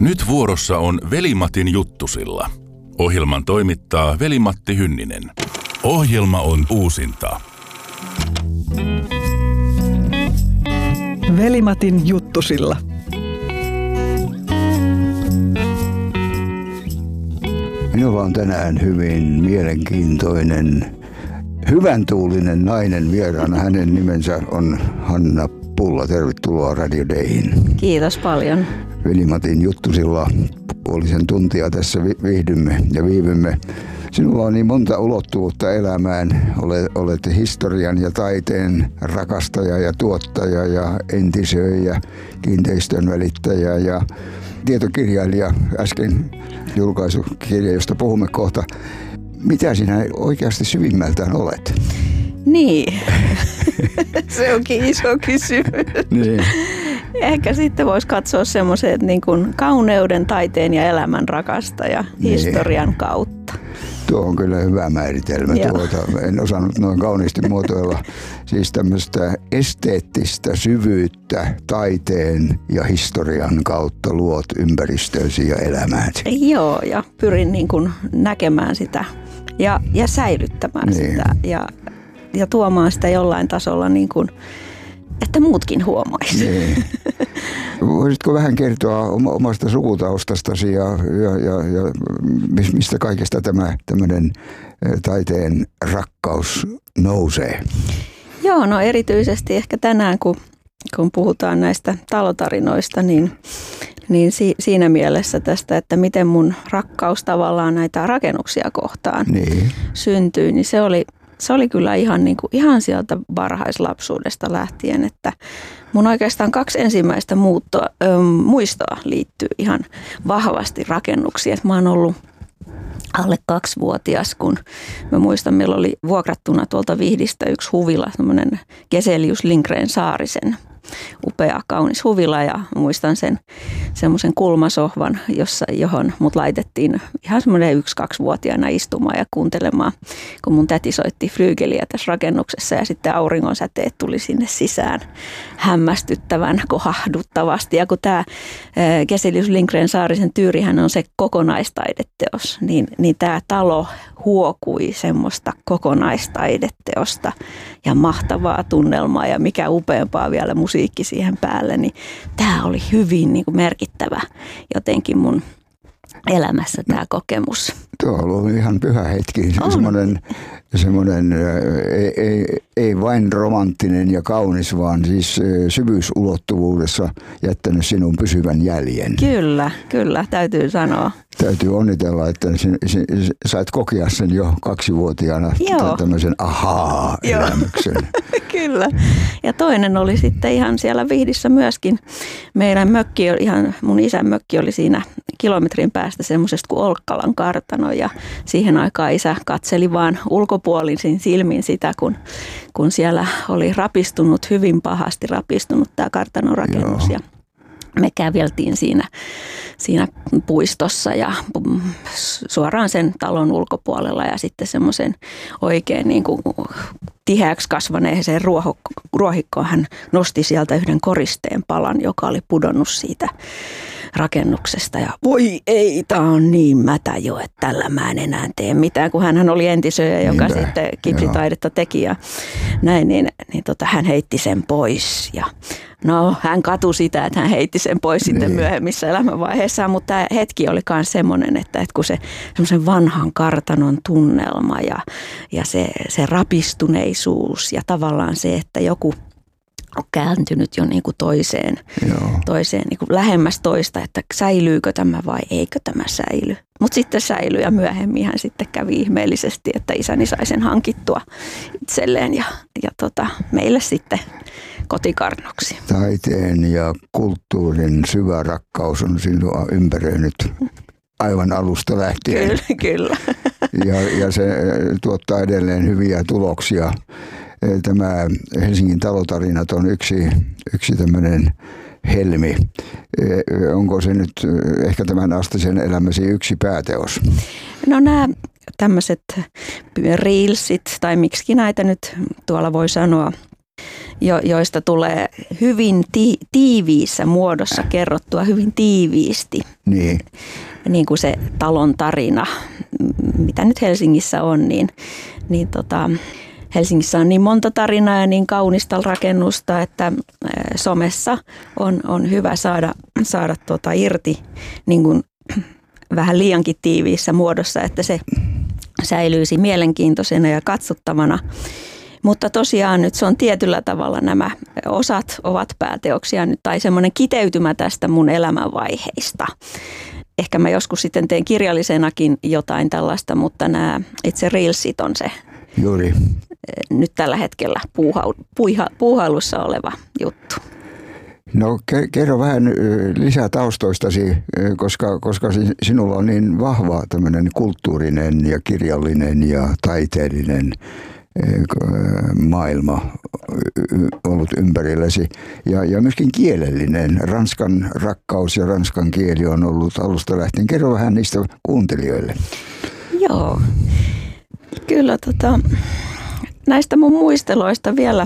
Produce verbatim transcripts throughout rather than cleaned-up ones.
Nyt vuorossa on Veli-Matin juttusilla. Ohjelman toimittaa Veli-Matti Hynninen. Ohjelma on uusinta. Veli-Matin juttusilla. Minulla on tänään hyvin mielenkiintoinen, hyvän tuulinen nainen vieraana. Hänen nimensä on Hanna Pulla. Tervetuloa Radio Dayin. Kiitos paljon. Veli-Matin juttusilla puolisen tuntia tässä viihdymme ja viivymme. Sinulla on niin monta ulottuvuutta elämään. Olet, olet historian ja taiteen rakastaja ja tuottaja ja entisöijä, kiinteistön välittäjä ja tietokirjailija. Äsken julkaisu kirja, josta puhumme kohta. Mitä sinä oikeasti syvimmältään olet? Niin, se onkin iso kysymys. Niin. Ehkä sitten voisi katsoa semmoiset niin kuin kauneuden, taiteen ja elämän rakastaja niin. Historian kautta. Tuo on kyllä hyvä määritelmä. Tuota, en osannut noin kauniisti muotoilla. Siis tämmöistä esteettistä syvyyttä taiteen ja historian kautta luot ympäristöösi ja elämääsi. Joo, ja pyrin niin kuin näkemään sitä ja, ja säilyttämään niin. sitä ja, ja tuomaan sitä jollain tasolla niin kuin, että muutkin huomaisivat. Niin. Voisitko vähän kertoa omasta sukutaustastasi ja, ja, ja, ja mistä kaikesta tämä tämmöinen taiteen rakkaus nousee? Joo, no erityisesti ehkä tänään, kun, kun puhutaan näistä talotarinoista, niin, niin si, siinä mielessä tästä, että miten mun rakkaus tavallaan näitä rakennuksia kohtaan niin. syntyi, niin se oli... Se oli kyllä ihan, niin kuin, ihan sieltä varhaislapsuudesta lähtien, että mun oikeastaan kaksi ensimmäistä muuttoa, ö, muistoa liittyy ihan vahvasti rakennuksiin. Et mä oon ollut alle kaksivuotias, kun mä muistan, meillä oli vuokrattuna tuolta Vihdistä yksi huvila, semmoinen Geselius Lindgren Saarisen upea, kaunis huvila ja muistan sen semmoisen kulmasohvan, jossa, johon mut laitettiin ihan semmoinen yksi-kaksivuotiaana istumaan ja kuuntelemaan, kun mun täti soitti flyygeliä tässä rakennuksessa ja sitten auringonsäteet tuli sinne sisään hämmästyttävän kohahduttavasti. Ja kun tämä Geselius Lindgren Saarisen Tyyrihän on se kokonaistaideteos, niin, niin tämä talo huokui semmoista kokonaistaideteosta ja mahtavaa tunnelmaa ja mikä upeampaa vielä musiikki siihen päälle, niin tämä oli hyvin niin kuin merkittävä jotenkin mun elämässä tämä kokemus. Tuo on ollut ihan pyhä hetki, semmoinen, semmoinen ei, ei, ei vain romanttinen ja kaunis, vaan siis syvyysulottuvuudessa jättänyt sinun pysyvän jäljen. Kyllä, kyllä, täytyy sanoa. Täytyy onnitella, että sait kokea sen jo kaksivuotiaana tämmöisen ahaa-elämyksen. Kyllä. Ja toinen oli sitten ihan siellä Vihdissä myöskin. Meidän mökki, ihan mun isän mökki oli siinä kilometrin päästä semmoisesta kuin Olkkalan kartano. Ja siihen aikaan isä katseli vaan ulkopuolisin silmin sitä, kun, kun siellä oli rapistunut, hyvin pahasti rapistunut tämä kartanon rakennus. Ja me käveltiin siinä, siinä puistossa ja suoraan sen talon ulkopuolella ja sitten semmoisen oikein niin kuin tiheäksi kasvaneeseen ruohikkoon hän nosti sieltä yhden koristeen palan, joka oli pudonnut siitä rakennuksesta ja voi ei, tää on niin mätä jo, että tällä mä en enää tee mitään, kun hän oli entisöjä, joka Niinpä. sitten kipsitaidetta teki ja näin, niin, niin tota, hän heitti sen pois ja no hän katui sitä, että hän heitti sen pois niin. sitten myöhemmissä elämänvaiheessa, mutta tämä hetki oli myös semmoinen, että, että kun se semmoisen vanhan kartanon tunnelma ja, ja se, se rapistuneisuus ja tavallaan se, että joku on kääntynyt jo niin kuin toiseen, toiseen niin kuin lähemmäs toista, että säilyykö tämä vai eikö tämä säily. Mutta sitten säilyi ja myöhemmin hän sitten kävi ihmeellisesti, että isäni sai sen hankittua itselleen ja, ja tota, meille sitten kotikarnoksi. Taiteen ja kulttuurin syvä rakkaus on sinua ympäröinyt aivan alusta lähtien. Kyllä, kyllä. Ja, ja se tuottaa edelleen hyviä tuloksia. Tämä Helsingin talotarinat on yksi, yksi tämmöinen helmi. Onko se nyt ehkä tämän astisen elämäsi yksi pääteos? No nämä tämmöiset reelsit, tai miksi näitä nyt tuolla voi sanoa, jo, joista tulee hyvin ti, tiiviissä muodossa kerrottua hyvin tiiviisti. Niin. Niin kuin se talon tarina, mitä nyt Helsingissä on, niin, niin tota, Helsingissä on niin monta tarinaa ja niin kaunista rakennusta, että somessa on, on hyvä saada, saada tota irti niin kuin vähän liiankin tiiviissä muodossa, että se säilyisi mielenkiintoisena ja katsottavana. Mutta tosiaan nyt se on tietyllä tavalla, nämä osat ovat pääteoksia nyt, tai semmoinen kiteytymä tästä mun elämänvaiheista. Ehkä mä joskus sitten teen kirjallisenakin jotain tällaista, mutta nämä itse reelsit on se Juuri. nyt tällä hetkellä puuha, puiha, puuhailussa oleva juttu. No kerro vähän lisää taustoistasi, koska, koska sinulla on niin vahva tämmöinen kulttuurinen ja kirjallinen ja taiteellinen maailma ollut ympärilläsi. Ja, ja myöskin kielellinen. Ranskan rakkaus ja ranskan kieli on ollut alusta lähtien. Kerro vähän niistä kuuntelijoille. Joo. Kyllä tota, näistä mun muisteloista vielä,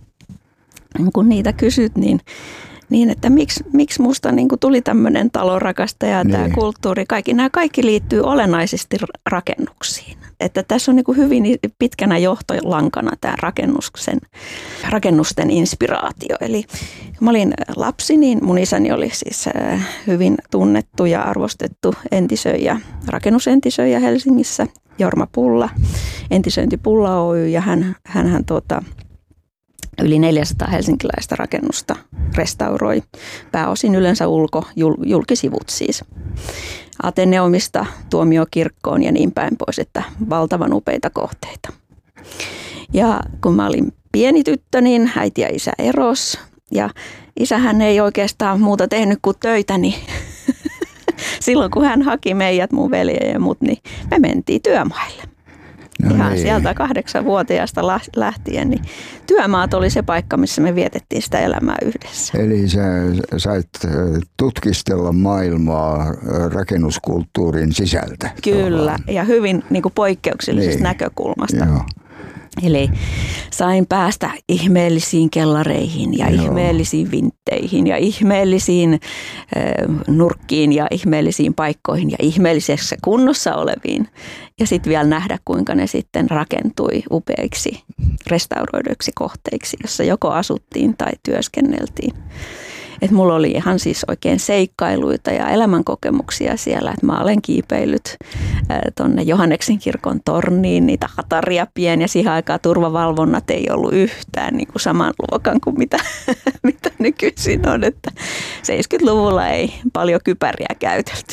kun niitä kysyt, niin, niin että miksi, miksi musta niin kuin tuli tämmöinen talonrakastaja ja niin. Tämä kulttuuri. Kaikki, nämä kaikki liittyy olennaisesti rakennuksiin. Että tässä on niin kuin hyvin pitkänä johtolankana tämä rakennuksen, rakennusten inspiraatio. Eli kun mä olin lapsi, niin mun isäni oli siis hyvin tunnettu ja arvostettu entisöijä, rakennusentisöijä Helsingissä, Jorma Pulla, Entisöinti Pulla Oy, ja hän, hän, hän tuota, yli neljäsataa helsinkiläistä rakennusta restauroi, pääosin yleensä ulko, jul, julkisivut siis. Ateneumista Tuomiokirkkoon ja niin päin pois, että valtavan upeita kohteita. Ja kun mä olin pieni tyttö, niin äiti ja isä eros, ja isähän ei oikeastaan muuta tehnyt kuin töitä, niin silloin kun hän haki meidät, mun veljen ja mut, niin me mentiin työmaille. No ihan niin. Sieltä kahdeksanvuotiaasta lähtien, niin työmaat oli se paikka, missä me vietettiin sitä elämää yhdessä. Eli sä sait tutkistella maailmaa rakennuskulttuurin sisältä. Kyllä, tavallaan. Ja hyvin niin kuin poikkeuksellisesta niin. näkökulmasta. Joo. Eli sain päästä ihmeellisiin kellareihin ja Joo. ihmeellisiin vintteihin ja ihmeellisiin äh, nurkkiin ja ihmeellisiin paikkoihin ja ihmeellisessä kunnossa oleviin. Ja sitten vielä nähdä, kuinka ne sitten rakentui upeiksi restauroiduiksi kohteiksi, jossa joko asuttiin tai työskenneltiin. Että mulla oli ihan siis oikein seikkailuita ja elämänkokemuksia siellä, että mä olen kiipeillyt tuonne Johanneksen kirkon torniin, niitä hataria pieniä. Siihen aikaan turvavalvonnat ei ollut yhtään niin kuin saman luokan kuin mitä, mitä nykyisin on, että seitsemänkymmentäluvulla ei paljon kypäriä käytelty.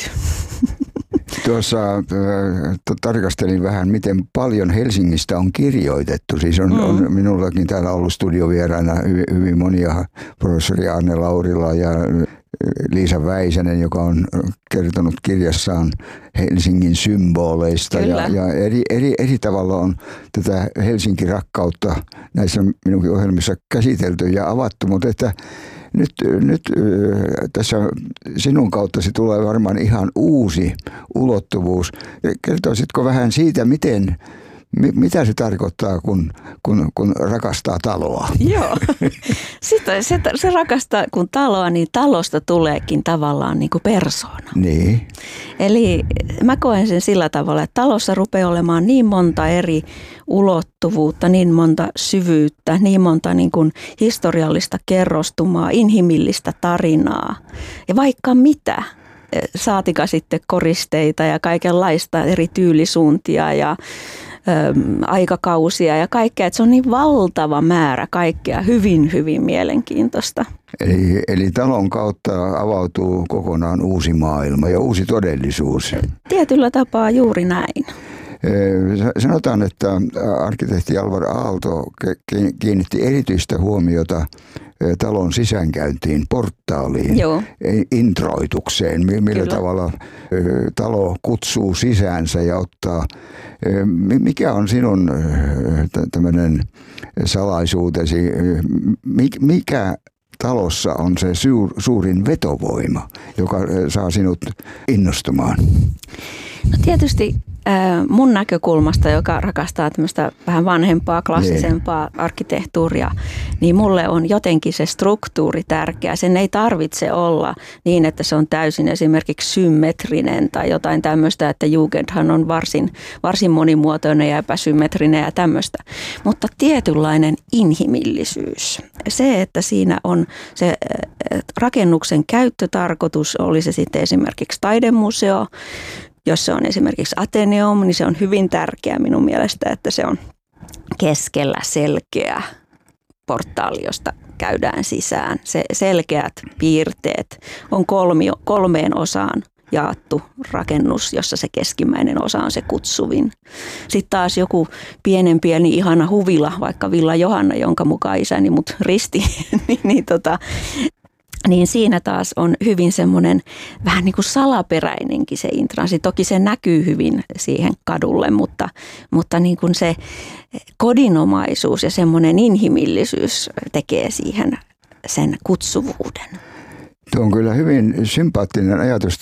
Tuossa äh, tarkastelin vähän, miten paljon Helsingistä on kirjoitettu. Siis on, mm. on minullakin täällä ollut studiovieraana hyvin, hyvin monia, professori Anne Laurila ja Liisa Väisänen, joka on kertonut kirjassaan Helsingin symboleista. Ja, ja eri, eri, eri tavalla on tätä Helsinki-rakkautta näissä minunkin ohjelmissa käsitelty ja avattu, mutta että Nyt, nyt tässä sinun kauttasi tulee varmaan ihan uusi ulottuvuus. Kertoisitko vähän siitä, miten, mitä se tarkoittaa, kun, kun, kun rakastaa taloa? Joo, sitten se, se rakastaa kun taloa, niin talosta tuleekin tavallaan niin kuin persoona. Niin. Eli mä koen sen sillä tavalla, että talossa rupeaa olemaan niin monta eri ulottuvuutta, niin monta syvyyttä, niin monta niin kuin historiallista kerrostumaa, inhimillistä tarinaa ja vaikka mitä. Saatika sitten koristeita ja kaikenlaista eri tyylisuuntia ja ö, aikakausia ja kaikkea. Että se on niin valtava määrä kaikkea hyvin, hyvin mielenkiintoista. Eli, eli talon kautta avautuu kokonaan uusi maailma ja uusi todellisuus. Tietyllä tapaa juuri näin. Sanotaan, että arkkitehti Alvar Aalto kiinnitti erityistä huomiota talon sisäänkäyntiin, portaaliin, Joo. introitukseen, millä Kyllä. tavalla talo kutsuu sisäänsä ja ottaa. Mikä on sinun tämmöinen salaisuutesi? Mikä talossa on se suurin vetovoima, joka saa sinut innostumaan? No tietysti mun näkökulmasta, joka rakastaa tämmöistä vähän vanhempaa, klassisempaa arkkitehtuuria, niin mulle on jotenkin se struktuuri tärkeä. Sen ei tarvitse olla niin, että se on täysin esimerkiksi symmetrinen tai jotain tämmöistä, että Jugendhan on varsin, varsin monimuotoinen ja epäsymmetrinen ja tämmöistä. Mutta tietynlainen inhimillisyys. Se, että siinä on se rakennuksen käyttötarkoitus, oli se sitten esimerkiksi taidemuseo, jos se on esimerkiksi Ateneum, niin se on hyvin tärkeä minun mielestä, että se on keskellä selkeä portaali, josta käydään sisään. Se selkeät piirteet on kolmio, kolmeen osaan jaettu rakennus, jossa se keskimmäinen osa on se kutsuvin. Sitten taas joku pienen pieni ihana huvila, vaikka Villa Johanna, jonka mukaan isäni mut risti, niin, niin tota... niin siinä taas on hyvin semmoinen vähän niin kuin salaperäinenkin se intranssi. Toki se näkyy hyvin siihen kadulle, mutta, mutta niin kuin se kodinomaisuus ja semmoinen inhimillisyys tekee siihen sen kutsuvuuden. Tuo on kyllä hyvin sympaattinen ajatus.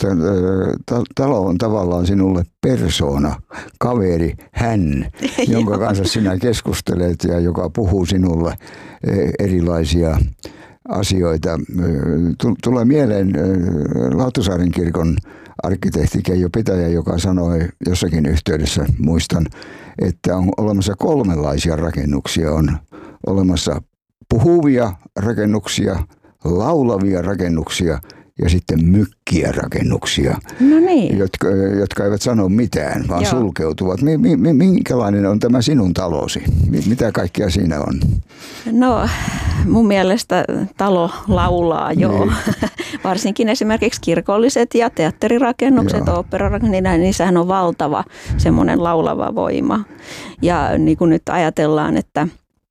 Talo on tavallaan sinulle persoona, kaveri, hän, jonka kanssa sinä keskustelet ja joka puhuu sinulle erilaisia asioita. Tulee mieleen Lauttasaaren kirkon arkkitehti Keijo Pitäjä, joka sanoi jossakin yhteydessä, muistan, että on olemassa kolmenlaisia rakennuksia. On olemassa puhuvia rakennuksia, laulavia rakennuksia ja sitten mykkiä rakennuksia, no niin. jotka, jotka eivät sano mitään, vaan Joo. sulkeutuvat. Minkälainen on tämä sinun talosi? Mitä kaikkea siinä on? No mun mielestä talo laulaa joo. Niin. Varsinkin esimerkiksi kirkolliset ja teatterirakennukset, oopperarakennukset, niin niissähän on valtava semmoinen laulava voima. Ja niin kuin nyt ajatellaan, että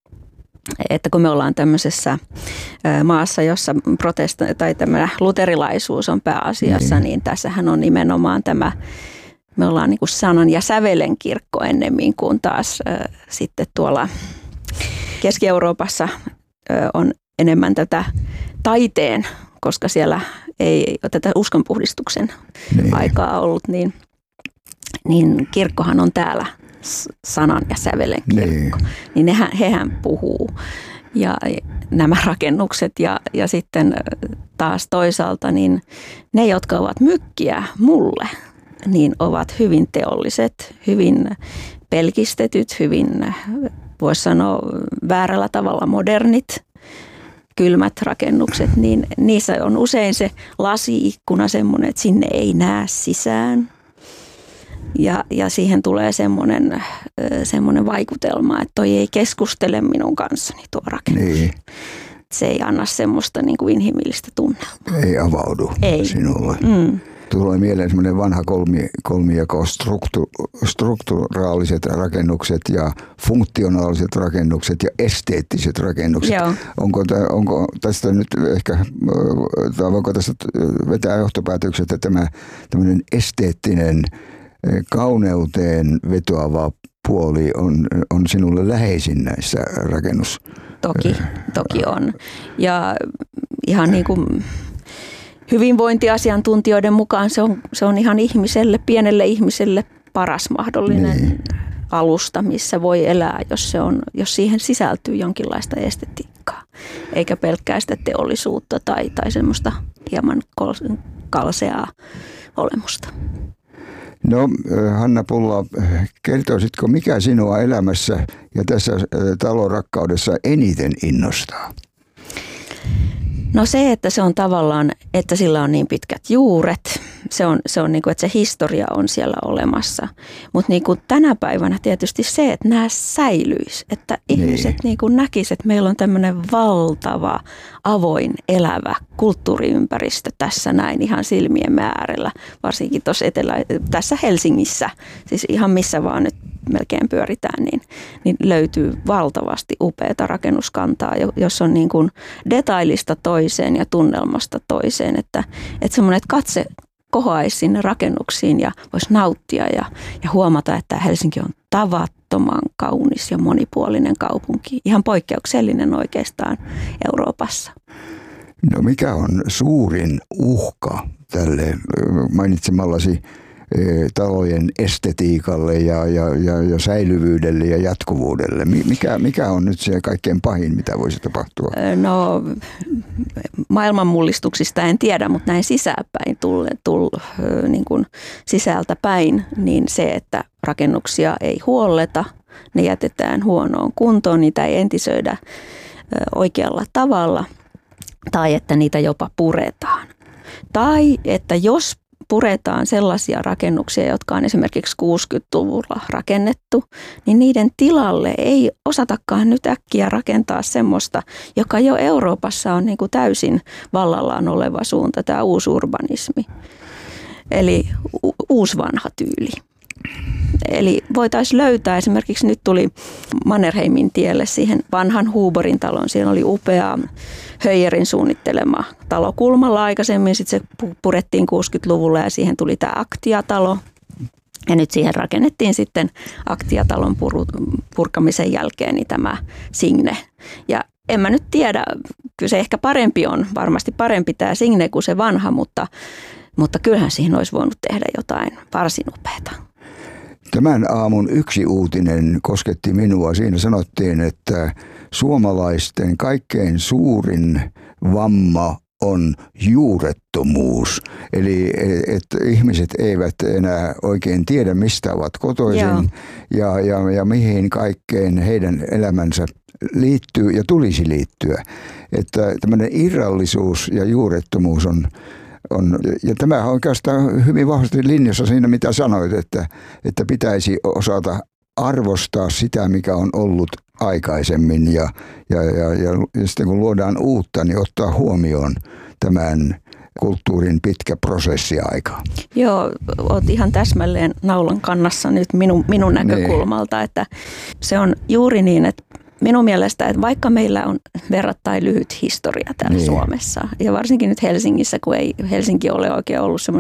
että kun me ollaan tämmöisessä maassa, jossa protesta- tai tämä luterilaisuus on pääasiassa, niin. niin tässähän on nimenomaan tämä, me ollaan niin kuin sanan ja sävelen kirkko ennemmin kuin taas äh, sitten tuolla Keski-Euroopassa äh, on enemmän tätä taiteen, koska siellä ei ole tätä uskonpuhdistuksen niin. aikaa ollut, niin, niin kirkkohan on täällä sanan ja sävelen kirkko, niin, niin nehän, hehän puhuu. Ja nämä rakennukset ja, ja sitten taas toisaalta niin ne, jotka ovat mykkiä mulle, niin ovat hyvin teolliset, hyvin pelkistetyt, hyvin voisi sanoa väärällä tavalla modernit, kylmät rakennukset, niin niissä on usein se lasi-ikkuna semmoinen, että sinne ei näe sisään. Ja, ja siihen tulee semmoinen, semmoinen vaikutelma, että toi ei keskustele minun kanssani tuo rakennus. Niin. Se ei anna semmoista niin kuin inhimillistä tunnelmaa. Ei avaudu ei. sinulle. Mm. Tulee mieleen semmoinen vanha kolmi, kolmijako, struktu, strukturaaliset rakennukset ja funktionaaliset rakennukset ja esteettiset rakennukset. Joo. Onko, onko tästä nyt ehkä, tai voiko tästä vetää johtopäätökset, että tämä tämmöinen esteettinen kauneuteen vetoava puoli on, on sinulle läheisin näissä rakennus? Toki, toki on. Ja ihan niin kuin hyvinvointiasiantuntijoiden mukaan se on, se on ihan ihmiselle, pienelle ihmiselle paras mahdollinen niin. alusta, missä voi elää, jos, se on, jos siihen sisältyy jonkinlaista estetiikkaa, eikä pelkkää sitä teollisuutta tai, tai semmoista hieman kalseaa olemusta. No Hanna Pulla, kertoisitko mikä sinua elämässä ja tässä talon rakkaudessa eniten innostaa? No se, että se on tavallaan, että sillä on niin pitkät juuret, se on, se on niin kuin, että se historia on siellä olemassa. Mutta niin kuin tänä päivänä tietysti se, että nämä säilyisi, että ihmiset niin. niin kuin näkisivät, että meillä on tämmöinen valtava, avoin, elävä kulttuuriympäristö tässä näin ihan silmien äärellä, varsinkin tuossa etelä, tässä Helsingissä, siis ihan missä vaan nyt melkein pyöritään, niin, niin löytyy valtavasti upeata rakennuskantaa, jos on niin kuin detailista toiseen ja tunnelmasta toiseen, että, että semmoinen, että katse kohoaisi sinne rakennuksiin ja voisi nauttia ja, ja huomata, että Helsinki on tavattoman kaunis ja monipuolinen kaupunki, ihan poikkeuksellinen oikeastaan Euroopassa. No mikä on suurin uhka tälle mainitsemallasi talojen estetiikalle ja, ja, ja, ja säilyvyydelle ja jatkuvuudelle? Mikä, mikä on nyt se kaikkein pahin, mitä voisi tapahtua? No maailmanmullistuksista en tiedä, mutta näin sisäpäin, tull, tull, niin kuin sisältä päin, niin se, että rakennuksia ei huolleta, ne jätetään huonoon kuntoon, niitä ei entisöidä oikealla tavalla tai että niitä jopa puretaan. Tai että jos puretaan sellaisia rakennuksia, jotka on esimerkiksi kuusikymmentäluvulla rakennettu, niin niiden tilalle ei osatakaan nyt äkkiä rakentaa semmoista, joka jo Euroopassa on niin kuin täysin vallallaan oleva suunta, tämä uusurbanismi. Eli u- uusvanha tyyli. Eli voitaisiin löytää, esimerkiksi nyt tuli Mannerheimin tielle siihen vanhan Huuborin talon, siellä oli upea Höijerin suunnittelema talo kulmalla aikaisemmin, sitten se purettiin kuusikymmentäluvulla ja siihen tuli tämä Aktia-talo. Ja nyt siihen rakennettiin sitten Aktia-talon pur- purkamisen jälkeen niin tämä Signe. Ja en mä nyt tiedä, kyllä se ehkä parempi on, varmasti parempi tämä Signe kuin se vanha, mutta, mutta kyllähän siihen olisi voinut tehdä jotain varsin upeata. Tämän aamun yksi uutinen kosketti minua. Siinä sanottiin, että suomalaisten kaikkein suurin vamma on juurettomuus. Eli että ihmiset eivät enää oikein tiedä, mistä ovat kotoisin ja, ja, ja mihin kaikkeen heidän elämänsä liittyy ja tulisi liittyä. Että tämmöinen irrallisuus ja juurettomuus on On, ja tämä on oikeastaan hyvin vahvasti linjassa siinä, mitä sanoit, että, että pitäisi osata arvostaa sitä, mikä on ollut aikaisemmin ja, ja, ja, ja, ja sitten kun luodaan uutta, niin ottaa huomioon tämän kulttuurin pitkä prosessiaika. Joo, olet ihan täsmälleen naulan kannassa nyt minun, minun näkökulmalta, että se on juuri niin, että minun mielestä, että vaikka meillä on verrattain lyhyt historia täällä niin Suomessa, ja varsinkin nyt Helsingissä, kun ei Helsinki ole oikein ollut semmoinen